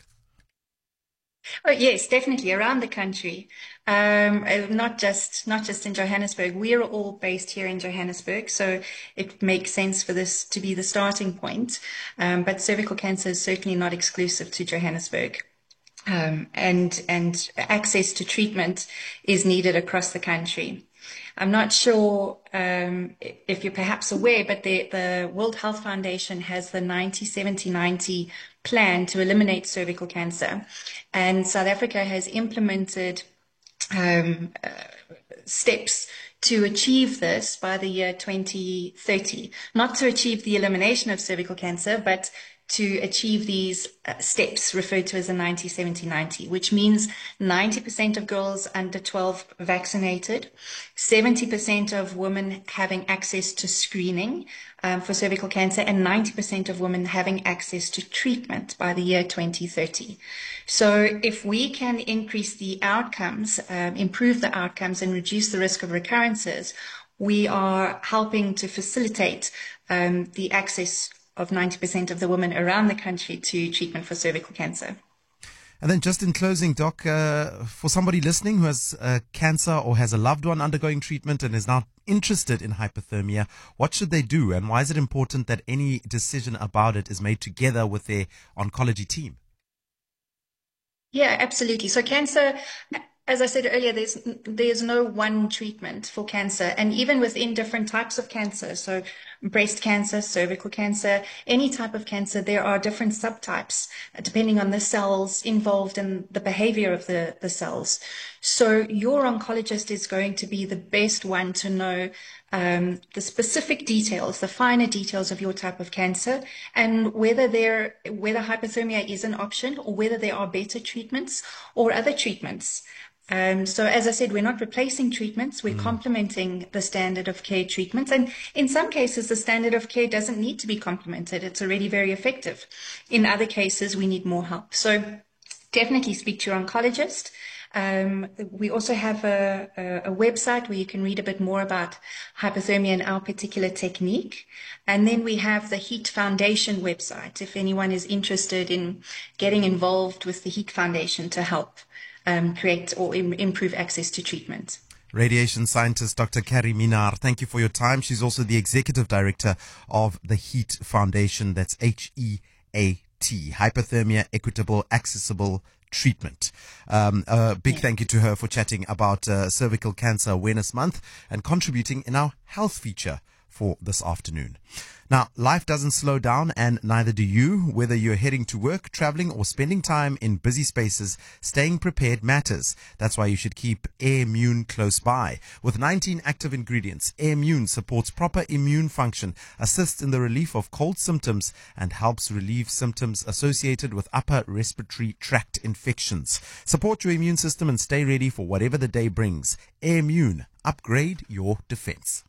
Speaker 20: Oh, yes, definitely around the country. Um, not just not just in Johannesburg. We are all based here in Johannesburg, so it makes sense for this to be the starting point. Um, but cervical cancer is certainly not exclusive to Johannesburg. Um, and and access to treatment is needed across the country. I'm not sure um, if you're perhaps aware, but the, the World Health Foundation has the ninety seventy ninety plan to eliminate cervical cancer. And South Africa has implemented um, uh, steps to achieve this by the year twenty thirty. Not to achieve the elimination of cervical cancer, but to achieve these uh, steps referred to as the ninety seventy ninety, which means ninety percent of girls under twelve vaccinated, seventy percent of women having access to screening um, for cervical cancer, and ninety percent of women having access to treatment by the year twenty thirty. So if we can increase the outcomes, um, improve the outcomes and reduce the risk of recurrences, we are helping to facilitate um, the access of ninety percent of the women around the country to treatment for cervical cancer.
Speaker 1: And then just in closing, Doc, uh, for somebody listening who has uh, cancer or has a loved one undergoing treatment and is now interested in hypothermia, what should they do? And why is it important that any decision about it is made together with their oncology team?
Speaker 20: Yeah, absolutely. So cancer, as I said earlier, there's there's no one treatment for cancer, and even within different types of cancer, so breast cancer, cervical cancer, any type of cancer, there are different subtypes depending on the cells involved and the behavior of the, the cells. So your oncologist is going to be the best one to know um, the specific details, the finer details of your type of cancer, and whether there, whether hypothermia is an option or whether there are better treatments or other treatments. Um, so as I said, we're not replacing treatments, we're mm. complementing the standard of care treatments. And in some cases, the standard of care doesn't need to be complemented. It's already very effective. In other cases, we need more help. So definitely speak to your oncologist. Um, we also have a, a, a website where you can read a bit more about hypothermia and our particular technique. And then we have the HEAT Foundation website, if anyone is interested in getting involved with the HEAT Foundation to help Um, create or im- improve access to treatment.
Speaker 1: Radiation scientist Doctor Carrie Minnaar, thank you for your time. She's also the executive director of the HEAT Foundation. That's H E A T, Hypothermia Equitable Accessible Treatment. Um, a big yeah. thank you to her for chatting about uh, Cervical Cancer Awareness Month and contributing in our health feature for this afternoon. Now, life doesn't slow down, and neither do you. Whether you're heading to work, traveling, or spending time in busy spaces, staying prepared matters. That's why you should keep Air-Immune close by. With nineteen active ingredients, Air-Immune supports proper immune function, assists in the relief of cold symptoms, and helps relieve symptoms associated with upper respiratory tract infections. Support your immune system and stay ready for whatever the day brings. Air-Immune. Upgrade your defense.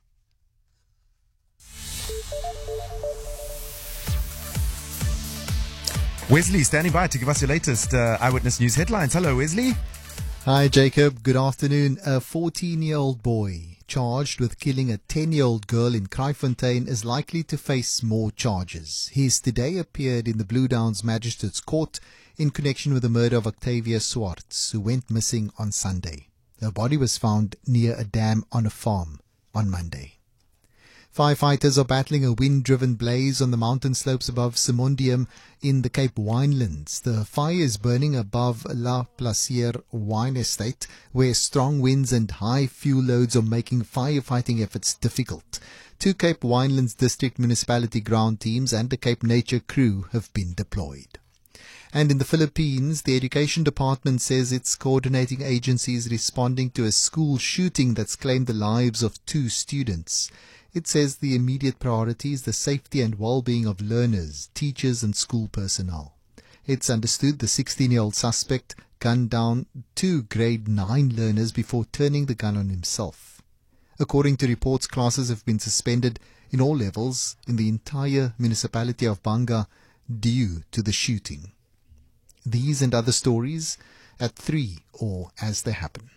Speaker 1: Wesley standing by to give us your latest uh, Eyewitness News headlines. Hello, Wesley.
Speaker 5: Hi, Jacob. Good afternoon. A fourteen-year-old boy charged with killing a ten-year-old girl in Kraaifontein is likely to face more charges. He's today appeared in the Blue Downs Magistrates Court in connection with the murder of Octavia Swartz, who went missing on Sunday. Her body was found near a dam on a farm on Monday. Firefighters are battling a wind-driven blaze on the mountain slopes above Simondium in the Cape Winelands. The fire is burning above La Placier Wine Estate, where strong winds and high fuel loads are making firefighting efforts difficult. Two Cape Winelands District Municipality ground teams and the Cape Nature crew have been deployed. And in the Philippines, the Education Department says it's coordinating agencies responding to a school shooting that's claimed the lives of two students. It says the immediate priority is the safety and well-being of learners, teachers and school personnel. It's understood the sixteen-year-old suspect gunned down two grade nine learners before turning the gun on himself. According to reports, classes have been suspended in all levels in the entire municipality of Banga due to the shooting. These and other stories at three or as they happen.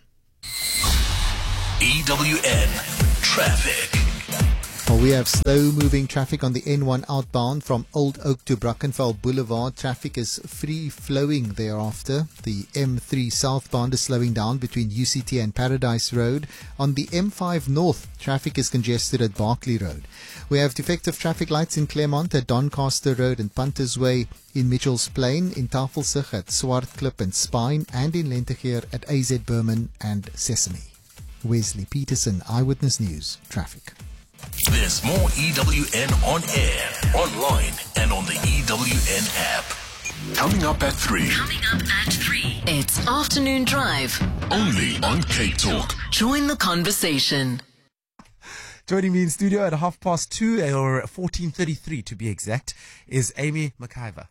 Speaker 3: E W N Traffic.
Speaker 5: Well, we have slow-moving traffic on the N one outbound from Old Oak to Brackenfell Boulevard. Traffic is free-flowing thereafter. The M three southbound is slowing down between U C T and Paradise Road. On the M five north, traffic is congested at Barclay Road. We have defective traffic lights in Claremont at Doncaster Road and Punters Way, in Mitchells Plain, in Tafelsig at Swartklip and Spine, and in Lentegeur at A Z Berman and Sesame. Wesley Peterson, Eyewitness News, Traffic.
Speaker 3: There's more E W N on air, online, and on the E W N app. Coming up at three.
Speaker 4: Coming up at three. It's Afternoon Drive.
Speaker 3: Only on Cape Talk.
Speaker 4: Join the conversation.
Speaker 1: Joining me in studio at half past two, or fourteen thirty-three to be exact, is Amy McIver.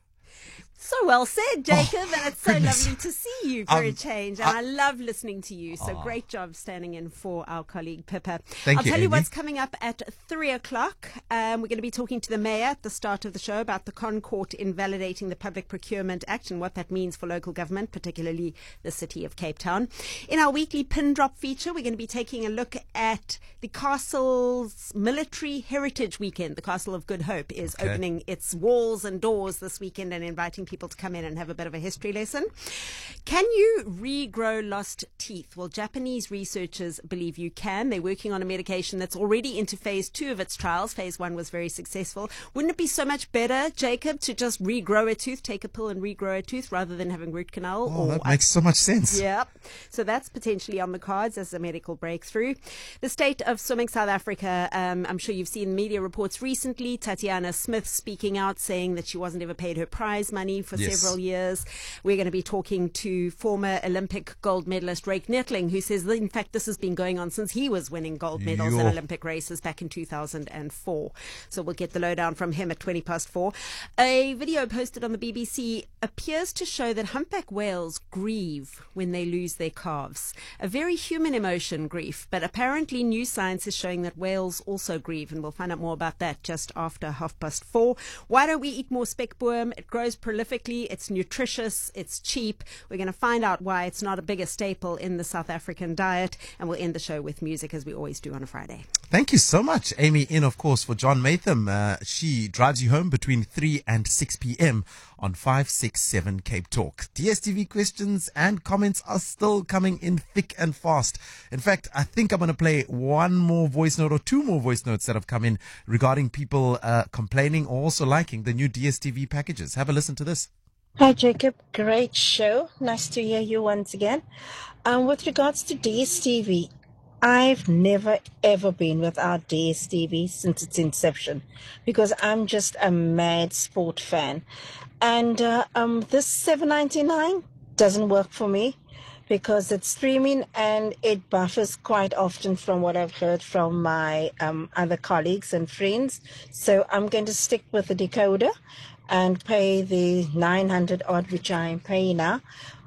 Speaker 21: So well said, Jacob, oh, and it's so
Speaker 1: goodness.
Speaker 21: lovely to see you for um, a change. And
Speaker 1: I,
Speaker 21: I love listening to you. So
Speaker 1: oh.
Speaker 21: great job standing in for our colleague Pippa.
Speaker 1: Thank
Speaker 21: I'll
Speaker 1: you,
Speaker 21: tell you
Speaker 1: Amy.
Speaker 21: what's coming up at three o'clock. Um, we're going to be talking to the mayor at the start of the show about the Concourt invalidating the Public Procurement Act and what that means for local government, particularly the city of Cape Town. In our weekly pin drop feature, we're going to be taking a look at the castle's Military Heritage Weekend. The Castle of Good Hope is
Speaker 1: okay.
Speaker 21: opening its walls and doors this weekend and inviting people to come in and have a bit of a history lesson. Can you regrow lost teeth? Well, Japanese researchers believe you can. They're working on a medication that's already into phase two of its trials. Phase one was very successful. Wouldn't it be so much better, Jacob, to just regrow a tooth, take a pill and regrow a tooth rather than having root canal?
Speaker 1: Oh,
Speaker 21: or
Speaker 1: that makes so much sense.
Speaker 21: Yeah. So that's potentially on the cards as a medical breakthrough. The state of swimming South Africa, um, I'm sure you've seen media reports recently. Tatiana Smith speaking out saying that she wasn't ever paid her prize money for
Speaker 1: yes.
Speaker 21: several years. We're going to be talking to former Olympic gold medalist Rake Nettling, who says that in fact this has been going on since he was winning gold medals
Speaker 1: Yo.
Speaker 21: in Olympic races back in two thousand four. So we'll get the lowdown from him at twenty past four. A video posted on the B B C appears to show that humpback whales grieve when they lose their calves. A very human emotion, grief, but apparently new science is showing that whales also grieve, and we'll find out more about that just after half past four. Why don't we eat more spekboom? It grows prolifically, it's nutritious, it's cheap. We're going to find out why it's not a bigger staple in the South African diet, and we'll end the show with music as we always do on a Friday.
Speaker 1: Thank you so much, Amy, in, of course, for John Matham. Uh, she drives you home between three and six p.m. on five six seven Cape Talk. D S T V questions and comments are still coming in thick and fast. In fact, I think I'm going to play one more voice note or two more voice notes that have come in regarding people uh, complaining or also liking the new D S T V packages. Have a listen to this.
Speaker 22: Hi, Jacob. Great show. Nice to hear you once again. Um, with regards to D S T V, I've never, ever been without D S T V since its inception because I'm just a mad sport fan. And uh, um, this seven ninety-nine doesn't work for me because it's streaming and it buffers quite often from what I've heard from my um, other colleagues and friends. So I'm going to stick with the decoder and pay the nine hundred odd, which I'm paying now.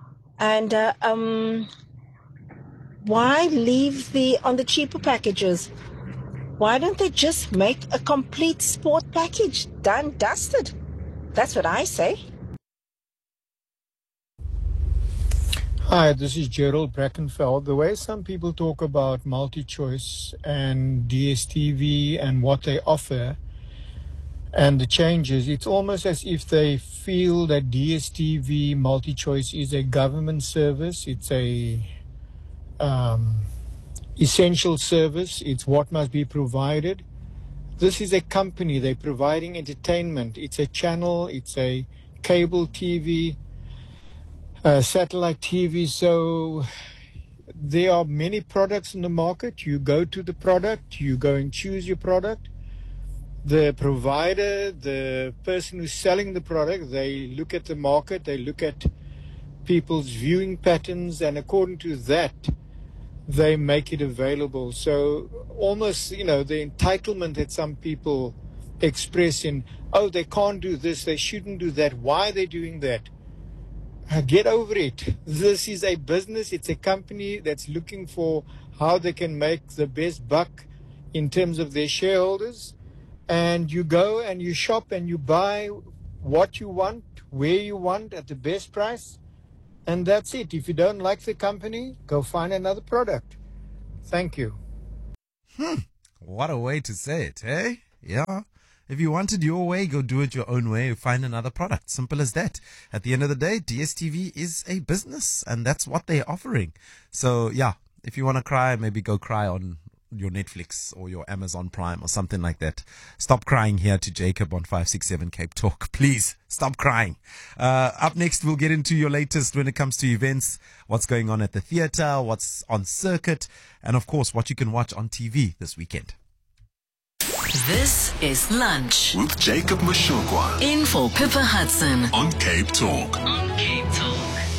Speaker 22: And uh, um, why leave the on the cheaper packages? Why don't they just make a complete sport package? Done, dusted. That's what I say.
Speaker 2: Hi, this is Gerald Brackenfeld. The way some people talk about multi-choice and D S T V and what they offer and the changes, it's almost as if they feel that D S T V multi-choice is a government service. It's a um, essential service. It's what must be provided. This is a company. They're providing entertainment. It's a channel. It's a cable T V. Uh, satellite T V, so there are many products in the market. You go to the product, you go and choose your product. The provider, the person who's selling the product, they look at the market, they look at people's viewing patterns, and according to that, they make it available. So almost, you know, the entitlement that some people express in, oh, they can't do this, they shouldn't do that, why are they doing that? Get over it. This is a business. It's a company that's looking for how they can make the best buck in terms of their shareholders. And you go and you shop and you buy what you want, where you want, at the best price. And that's it. If you don't like the company, go find another product. Thank you.
Speaker 1: Hmm. What a way to say it, eh? Yeah. If you want it your way, go do it your own way. Find another product. Simple as that. At the end of the day, D S T V is a business, and that's what they're offering. So, yeah, if you want to cry, maybe go cry on your Netflix or your Amazon Prime or something like that. Stop crying here to Jacob on five six seven Cape Talk. Please, stop crying. Uh, up next, we'll get into your latest when it comes to events, what's going on at the theater, what's on circuit, and, of course, what you can watch on T V this weekend.
Speaker 4: This is Lunch
Speaker 3: with Jacob Mashogwa.
Speaker 4: In for Pippa Hudson
Speaker 3: on Cape Talk.
Speaker 4: On Cape Talk.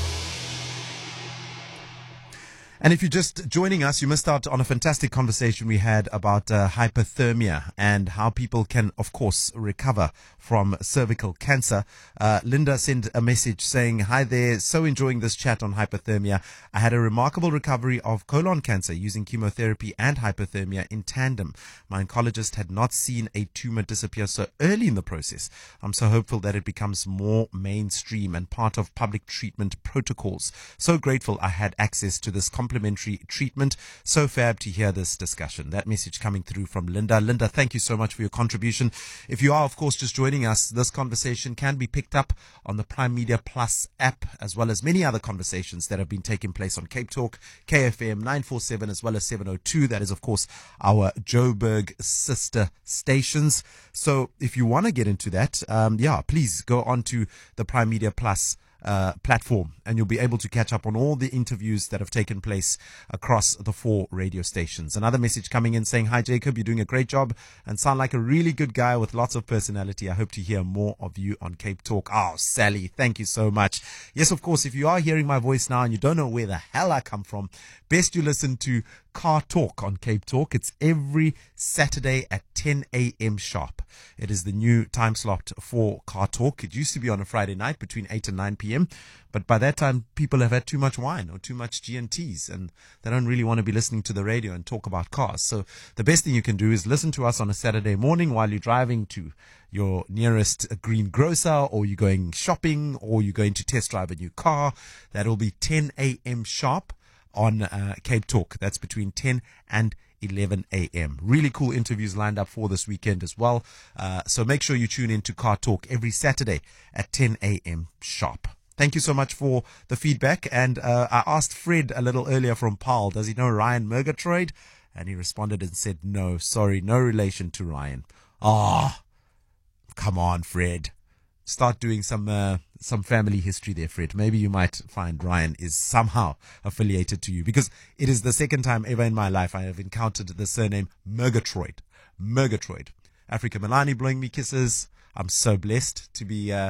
Speaker 1: And if you're just joining us, you missed out on a fantastic conversation we had about uh, hypothermia and how people can, of course, recover from cervical cancer. Uh, Linda sent a message saying, hi there, so enjoying this chat on hypothermia. I had a remarkable recovery of colon cancer using chemotherapy and hypothermia in tandem. My oncologist had not seen a tumor disappear so early in the process. I'm so hopeful that it becomes more mainstream and part of public treatment protocols. So grateful I had access to this complimentary treatment. So fab to hear this discussion. That message coming through from Linda. Linda, thank you so much for your contribution. If you are, of course, just joining us, this conversation can be picked up on the Prime Media Plus app, as well as many other conversations that have been taking place on Cape Talk, K F M nine forty-seven, as well as seven oh two. That is, of course, our Joburg sister stations. So if you want to get into that, um, yeah, please go on to the Prime Media Plus Uh, platform, and you'll be able to catch up on all the interviews that have taken place across the four radio stations. Another message coming in saying, hi Jacob, you're doing a great job and sound like a really good guy with lots of personality. I hope to hear more of you on Cape Talk. Oh, Sally, thank you so much. Yes, of course, if you are hearing my voice now and you don't know where the hell I come from, best you listen to Car Talk on Cape Talk. It's every Saturday at ten a.m. sharp. It is the new time slot for Car Talk. It used to be on a Friday night between eight and nine p.m. But by that time, people have had too much wine or too much G and T's, and they don't really want to be listening to the radio and talk about cars. So the best thing you can do is listen to us on a Saturday morning while you're driving to your nearest green grocer, or you're going shopping, or you're going to test drive a new car. That'll be ten a.m. sharp on uh, Cape Talk. That's between ten and eleven a.m. Really cool interviews lined up for this weekend as well. Uh, so make sure you tune in to Car Talk every Saturday at ten a.m. sharp. Thank you so much for the feedback. And uh, I asked Fred a little earlier from Paarl, does he know Ryan Murgatroyd? And he responded and said, no, sorry, no relation to Ryan. Ah, oh, come on, Fred. Start doing some uh, some family history there, Fred. Maybe you might find Ryan is somehow affiliated to you, because it is the second time ever in my life I have encountered the surname Murgatroyd. Murgatroyd. Africa Milani blowing me kisses. I'm so blessed to be uh,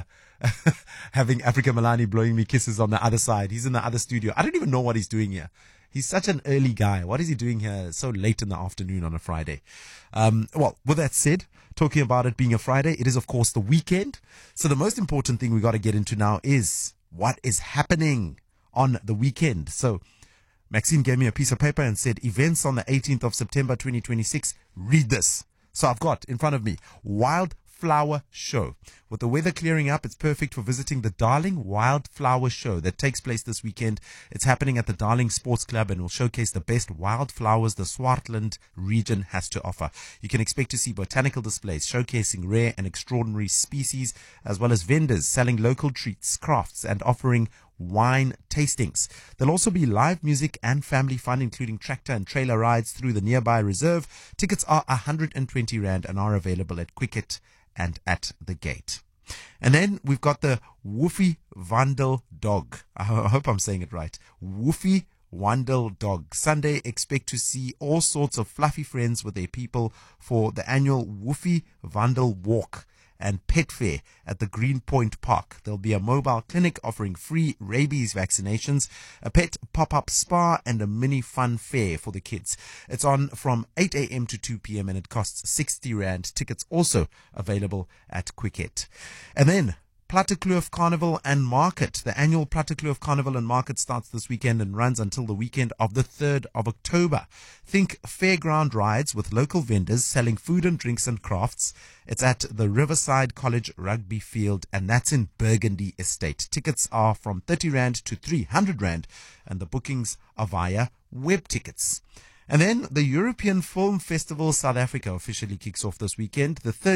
Speaker 1: having Africa Milani blowing me kisses on the other side. He's in the other studio. I don't even know what he's doing here. He's such an early guy. What is he doing here so late in the afternoon on a Friday? Um, well, with that said, talking about it being a Friday, it is, of course, the weekend. So the most important thing we got to get into now is what is happening on the weekend. So Maxine gave me a piece of paper and said, events on the eighteenth of September twenty twenty-six. Read this. So I've got in front of me, Wild Flower Show. With the weather clearing up, it's perfect for visiting the Darling Wildflower Show that takes place this weekend. It's happening at the Darling Sports Club and will showcase the best wildflowers the Swartland region has to offer. You can expect to see botanical displays showcasing rare and extraordinary species, as well as vendors selling local treats, crafts, and offering wine tastings. There'll also be live music and family fun, including tractor and trailer rides through the nearby reserve. Tickets are one hundred twenty rand and are available at Quicket and at the gate. And then we've got the Woofie Wandel Dog. I hope I'm saying it right. Woofie Wandel Dog. Sunday, expect to see all sorts of fluffy friends with their people for the annual Woofie Wandel Walk and Pet Fair at the Greenpoint Park. There'll be a mobile clinic offering free rabies vaccinations, a pet pop-up spa, and a mini fun fair for the kids. It's on from eight a.m. to two p.m. and it costs sixty rand. Tickets also available at Quicket. And then Plattekloof Carnival and Market. The annual Plattekloof Carnival and Market starts this weekend and runs until the weekend of the third of October. Think fairground rides with local vendors selling food and drinks and crafts. It's at the Riverside College Rugby Field, and that's in Burgundy Estate. Tickets are from thirty rand to three hundred rand, and the bookings are via web tickets. And then the European Film Festival South Africa officially kicks off this weekend. The third